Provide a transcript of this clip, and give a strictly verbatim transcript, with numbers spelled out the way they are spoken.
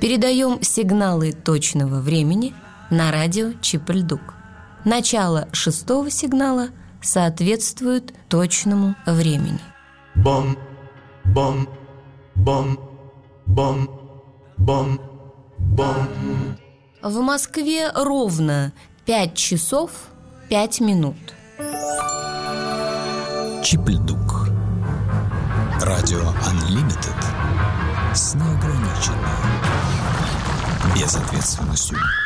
Передаем сигналы точного времени на радио Чип-Ль-Дук. Начало шестого сигнала соответствует точному времени. Бом, бом, бом, бом, бом, бом. В Москве ровно пять часов пять минут. Чип-Ль-Дук. Радио Unlimited с неограниченной безответственностью.